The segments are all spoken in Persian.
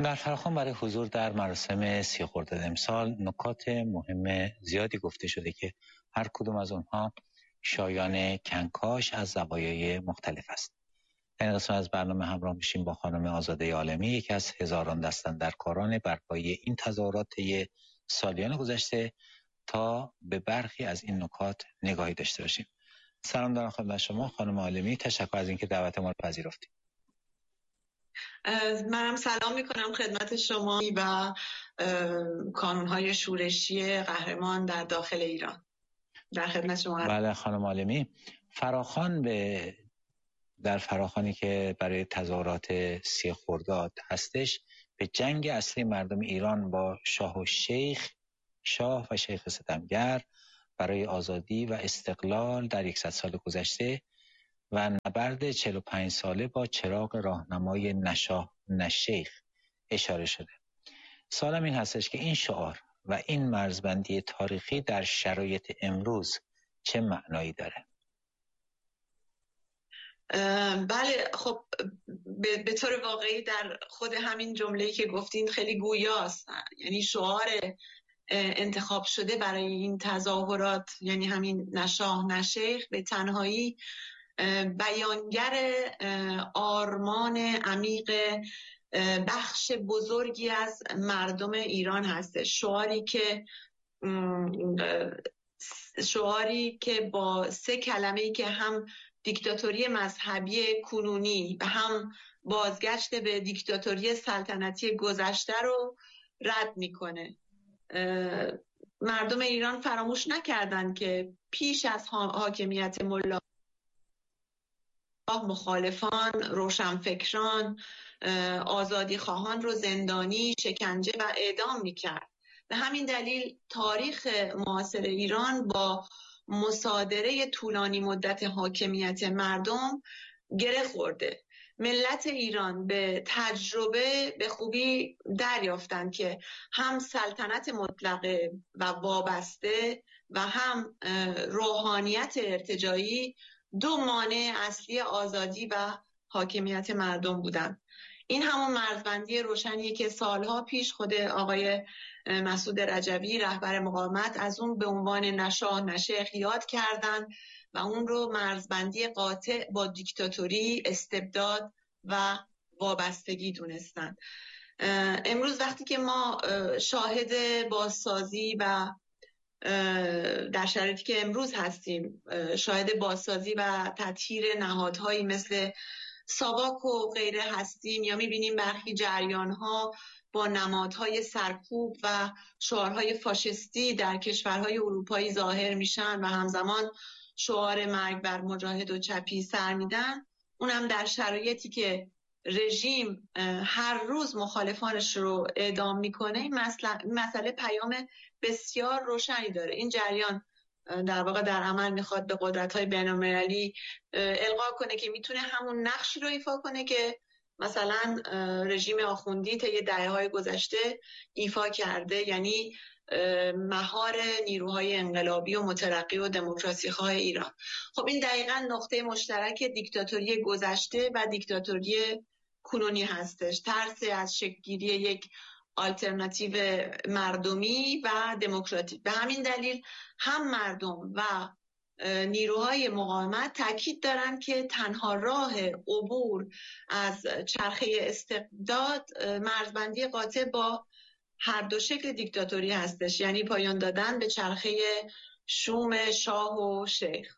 در فراخوان برای حضور در مراسم 30 خرداد امسال نکات مهم زیادی گفته شده که هر کدوم از اونها شایان کنکاش از زوایای مختلف است. در این قسمت از برنامه همراه میشیم با خانم آزاده عالمی، یکی از هزاران دستاندرکاران برپایی این تظاهرات طی سالیان گذشته، تا به برخی از این نکات نگاهی داشته باشیم. سلام دارم خدمت شما خانم عالمی، تشکر از اینکه دعوت ما رو پذیرفتید. منم سلام میکنم خدمت شما و کانونهای شورشی قهرمان در داخل ایران. در خدمت شما هستم. بله خانم عالمی، فراخوان در فراخوانی که برای تظاهرات 30 خرداد هستش، به جنگ اصلی مردم ایران با شاه و شیخ ستمگر برای آزادی و استقلال در 100 سال گذشته و نبرد 45 ساله با چراغ راهنمای نشاه نه شیخ اشاره شده. سوالم این هستش که این شعار و این مرزبندی تاریخی در شرایط امروز چه معنایی داره؟ بله، خب به طور واقعی در خود همین جمله‌ای که گفتین خیلی گویاست. یعنی شعار انتخاب شده برای این تظاهرات، یعنی همین نشاه نه شیخ، به تنهایی بیانگر آرمان عمیق بخش بزرگی از مردم ایران هست. شعاری که با 3 کلمه‌ای که هم دیکتاتوری مذهبی کنونی و هم بازگشت به دیکتاتوری سلطنتی گذشته رو رد میکنه. مردم ایران فراموش نکردند که پیش از حاکمیت ملا مخالفان، روشنفکران، آزادی خواهان رو زندانی، شکنجه و اعدام میکرد. به همین دلیل تاریخ معاصر ایران با مصادره طولانی مدت حاکمیت مردم گره خورده. ملت ایران به تجربه به خوبی دریافتند که هم سلطنت مطلقه و وابسته و هم روحانیت ارتجاعی 2 مانع اصلی آزادی و حاکمیت مردم بودند. این همون مرزبندی روشنیه که سالها پیش خود آقای مسعود رجوی رهبر مقاومت از اون به عنوان نشاه نه شیخ یاد کردن و اون رو مرزبندی قاطع با دیکتاتوری، استبداد و وابستگی دونستن. امروز وقتی که ما شاهد بازسازی و در شرایطی که امروز هستیم شاهد بازسازی و تطهیر نهادهایی مثل ساواک و غیره هستیم، یا میبینیم برخی جریانها با نمادهای سرکوب و شعارهای فاشisتی در کشورهای اروپایی ظاهر میشن و همزمان شعار مرگ بر مجاهد و چپی سر میدن، اونم در شرایطی که رژیم هر روز مخالفانش رو اعدام میکنه. این مسئله پیام بسیار روشنی داره. این جریان در واقع در عمل میخواد به قدرت‌های بین‌المللی القا کنه که میتونه همون نقشی رو ایفا کنه که مثلا رژیم آخوندی طی دهه‌های گذشته ایفا کرده، یعنی مهار نیروهای انقلابی و مترقی و دموکراسی‌خواه ایران. خب این دقیقاً نقطه مشترک دیکتاتوری گذشته و دیکتاتوری کنونی هستش. ترس از شکل‌گیری یک آلترناتیو مردمی و دموکراتیک. به همین دلیل هم مردم و نیروهای مقاومت تاکید دارن که تنها راه عبور از چرخه استبداد مرزبندی قاطع با هر دو شکل دیکتاتوری هستش، یعنی پایان دادن به چرخه شوم شاه و شیخ.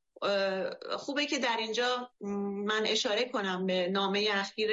خوبه که در اینجا من اشاره کنم به نامه اخیر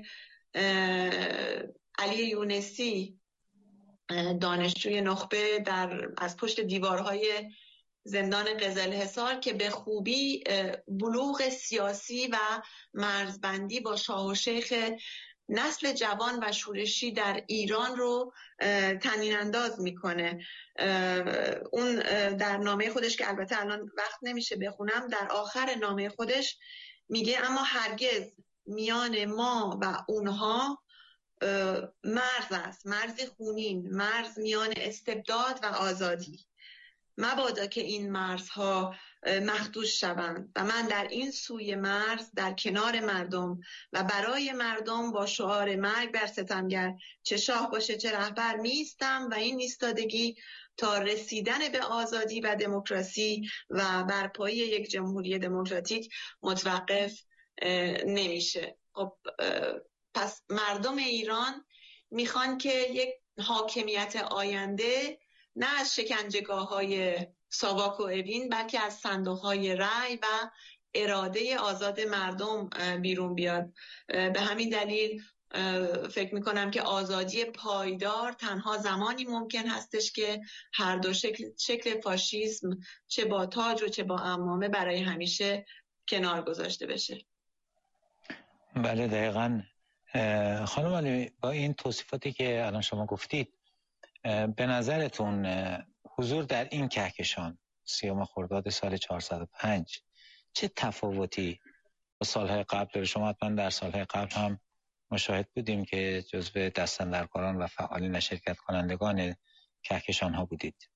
علی یونسی، دانشجوی نخبه از پشت دیوارهای زندان قزلحصار، که به خوبی بلوغ سیاسی و مرزبندی با شاه و شیخ نسل جوان و شورشی در ایران رو طنین انداز میکنه. اون در نامه خودش که البته الان وقت نمیشه بخونم، در آخر نامه خودش میگه اما هرگز میان ما و اونها مرز است، مرز خونین، مرز میان استبداد و آزادی. مبادا که این مرزها مخدوش شوند و من در این سوی مرز در کنار مردم و برای مردم با شعار مرگ بر ستمگر چه شاه باشه چه رهبر میستم و این ایستادگی تا رسیدن به آزادی و دموکراسی و برپایی یک جمهوری دموکراتیک متوقف نمیشه. خب پس مردم ایران میخوان که یک حاکمیت آینده نه از شکنجهگاه‌های ساواک و اوین بلکه از صندوق‌های رأی و اراده آزاد مردم بیرون بیاد. به همین دلیل فکر میکنم که آزادی پایدار تنها زمانی ممکن هستش که هر دو شکل فاشیسم چه با تاج و چه با عمامه برای همیشه کنار گذاشته بشه. بله دقیقاً. خانم علی، با این توصیفاتی که الان شما گفتید، به نظرتون حضور در این کهکشان 30 خرداد سال 405 چه تفاوتی با سالهای قبل داره؟ شما حتما در سالهای قبل هم مشاهد بودیم که جزو دستاندرکاران و فعالین شرکت کنندگان کهکشان ها بودید.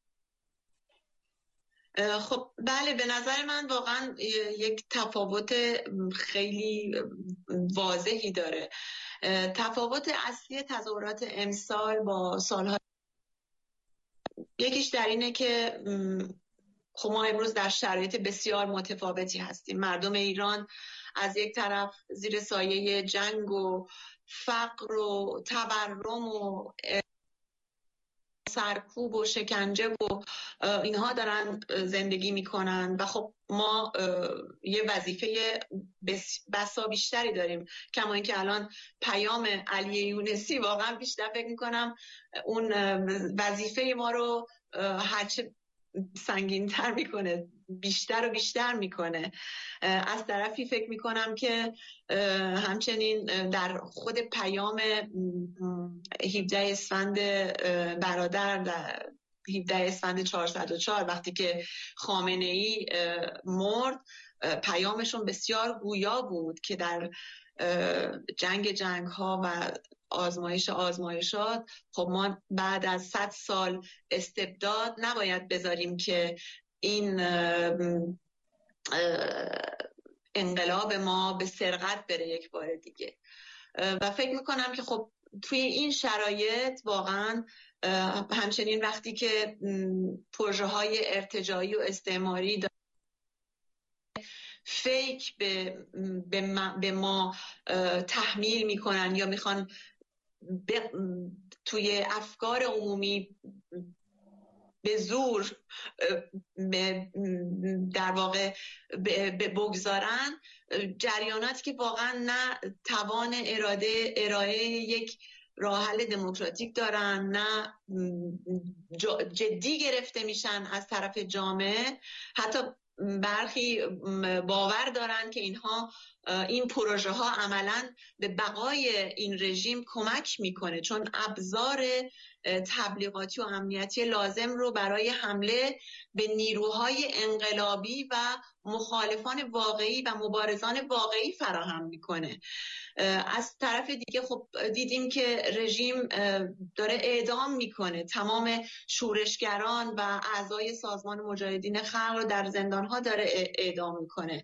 خب بله، به نظر من واقعا یک تفاوت خیلی واضحی داره. تفاوت اصلی تظاهرات امسال با سالهای یکیش در اینه که خب ما امروز در شرایط بسیار متفاوتی هستیم. مردم ایران از یک طرف زیر سایه جنگ و فقر و تورم و سرکوب و شکنجه و اینها دارن زندگی میکنن و خب ما یه وظیفه بسا بیشتری داریم، کما اینکه الان پیام علی یونسی واقعا بیشتر فکر میکنم اون وظیفه ما رو هرچه سنگین‌تر میکنه، بیشتر و بیشتر میکنه. از طرفی فکر میکنم که همچنین در خود پیام 17 اسفند برادر، در 17 اسفند 404 وقتی که خامنه‌ای مرد، پیامشون بسیار گویا بود که در جنگ ها و آزمایشات خب ما بعد از 100 سال استبداد نباید بذاریم که این انقلاب ما به سرقت بره یک بار دیگه. و فکر میکنم که خب توی این شرایط واقعا همچنین وقتی که پروژه های ارتجاعی و استعماری فیک به ما تحمیل میکنن یا میخوان توی افکار عمومی به زور در واقع بگذارن، جریاناتی که واقعا نه توان ارائه یک راه حل دموکراتیک دارن، نه جدی گرفته میشن از طرف جامعه. حتی برخی باور دارن که این پروژه ها عملاً به بقای این رژیم کمک میکنه، چون ابزار تبلیغاتی و امنیتی لازم رو برای حمله به نیروهای انقلابی و مخالفان واقعی و مبارزان واقعی فراهم میکنه. از طرف دیگه خب دیدیم که رژیم داره اعدام میکنه، تمام شورشگران و اعضای سازمان مجاهدین خلق رو در زندانها داره اعدام میکنه.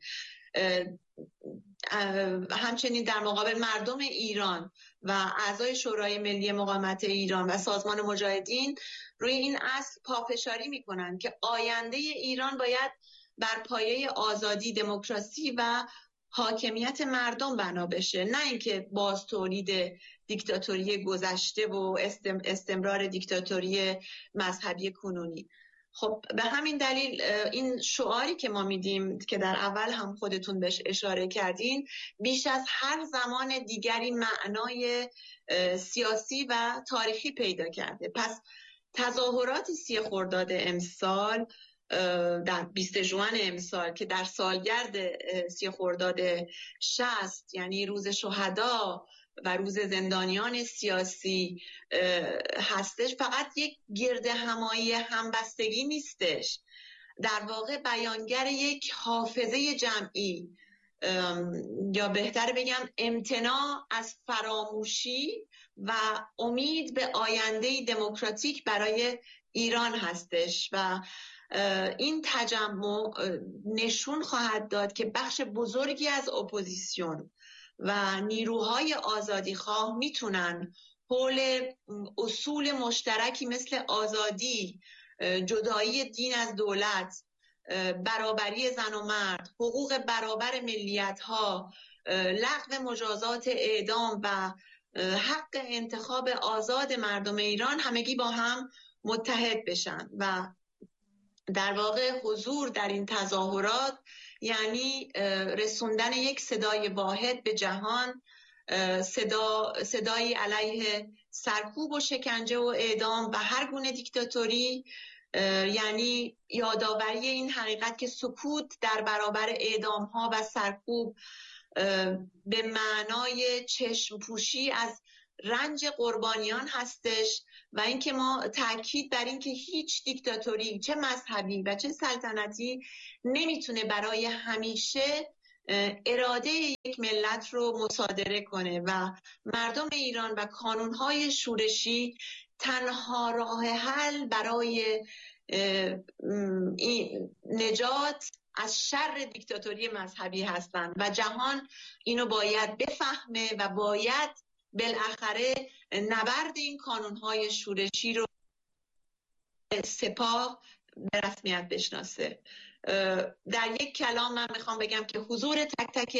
همچنین در مقابل مردم ایران و اعضای شورای ملی مقاومت ایران و سازمان مجاهدین روی این اصل پافشاری میکنن که آینده ایران باید بر پایه آزادی، دموکراسی و حاکمیت مردم بنا بشه، نه اینکه باز تولید دیکتاتوری گذشته و استمرار دیکتاتوری مذهبی کنونی. خب به همین دلیل این شعاری که ما میدیم که در اول هم خودتون بهش اشاره کردین، بیش از هر زمان دیگری معنای سیاسی و تاریخی پیدا کرده. پس تظاهرات 30 خرداد امسال در 20 ژوئن امسال که در سالگرد 30 خرداد 60 یعنی روز شهدا و روز زندانیان سیاسی هستش، فقط یک گرد همایی همبستگی نیستش، در واقع بیانگر یک حافظه جمعی یا بهتر بگم امتناع از فراموشی و امید به آینده دموکراتیک برای ایران هستش. و این تجمع نشون خواهد داد که بخش بزرگی از اپوزیسیون و نیروهای آزادیخواه میتونن حول اصول مشترکی مثل آزادی، جدایی دین از دولت، برابری زن و مرد، حقوق برابر ملیت‌ها، لغو مجازات اعدام و حق انتخاب آزاد مردم ایران همگی با هم متحد بشن و در واقع حضور در این تظاهرات یعنی رسوندن یک صدای واحد به جهان، صدایی علیه سرکوب و شکنجه و اعدام و هر گونه دیکتاتوری، یعنی یادآوری این حقیقت که سکوت در برابر اعدام ها و سرکوب به معنای چشم پوشی از رنج قربانیان هستش و اینکه ما تاکید بر این که هیچ دیکتاتوری چه مذهبی و چه سلطنتی نمیتونه برای همیشه اراده یک ملت رو مصادره کنه و مردم ایران و کانونهای شورشی تنها راه حل برای نجات از شر دیکتاتوری مذهبی هستند و جهان اینو باید بفهمه و باید بالاخره نبرد این کانونهای شورشی رو سپاه به رسمیت بشناسه. در یک کلام من میخوام بگم که حضور تک تک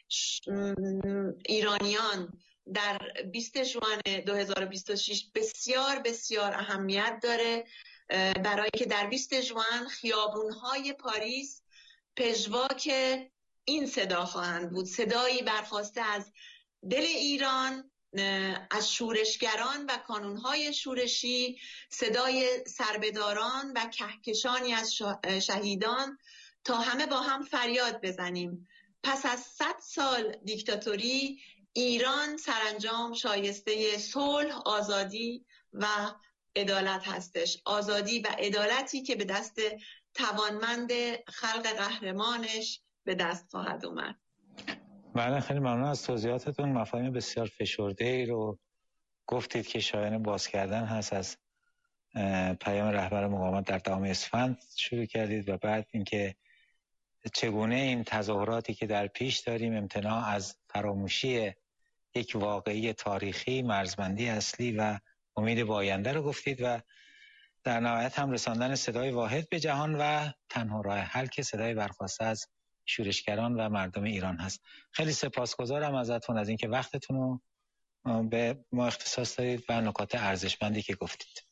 ایرانیان در 20 ژوئن 2026 بسیار بسیار اهمیت داره، برای که در 20 ژوئن خیابون‌های پاریس پژواک این صدا خواهند بود، صدایی برخواسته از دل ایران، از شورشگران و کانونهای شورشی، صدای سربداران و کهکشانی از شهیدان، تا همه با هم فریاد بزنیم پس از 100 سال دیکتاتوری ایران سرانجام شایسته صلح، آزادی و عدالت هستش. آزادی و عدالتی که به دست توانمند خلق قهرمانش به دست خواهد اومد. بله، خیلی ممنون از توضیحاتتون. مفاهیم بسیار فشرده‌ای رو گفتید که شایان باز کردن هست. از پیام رهبر مقاومت در دام اسفند شروع کردید و بعد اینکه چگونه این تظاهراتی که در پیش داریم امتناع از فراموشی یک واقعی تاریخی، مرزبندی اصلی و امید به آینده رو گفتید و در نهایت هم رساندن صدای واحد به جهان و تنها راه حل که صدای برخواسته از شورشگران و مردم ایران هست. خیلی سپاسگزارم ازتون از اینکه وقتتون رو به ما اختصاص دادید و نکات ارزشمندی که گفتید.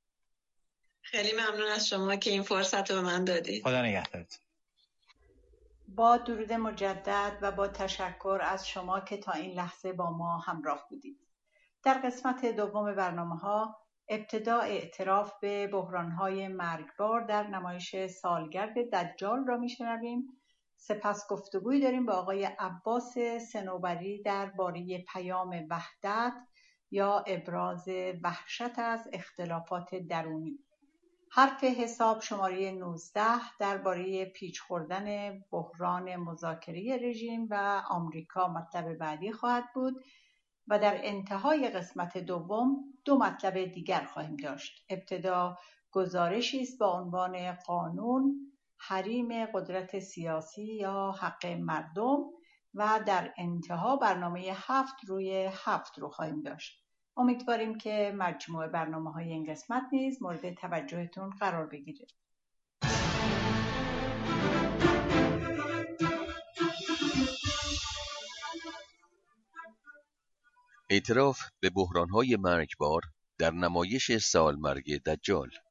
خیلی ممنون از شما که این فرصت رو به من دادید. خدا نگهدارتون. با درود مجدد و با تشکر از شما که تا این لحظه با ما همراه بودید. در قسمت دوم برنامه‌ها ابتدا اعتراف به بحران‌های مرگبار در نمایش سالگرد دجال را می‌شنویم. سپس گفتگویی داریم با آقای عباس صنوبری درباره پیام وحدت یا ابراز وحشت از اختلافات درونی. حرف حساب شماره 19 درباره پیچ خوردن بحران مذاکره رژیم و آمریکا مطلب بعدی خواهد بود و در انتهای قسمت دوم 2 مطلب دیگر خواهیم داشت. ابتدا گزارشی است با عنوان قانون حریم قدرت سیاسی یا حق مردم و در انتها برنامه 7 روی 7 رو خواهیم داشت. امیدواریم که مجموع برنامه‌های این قسمت نیز مورد توجهتون قرار بگیره. اعتراف به بحران‌های مرگبار در نمایش سالمرگ دجال.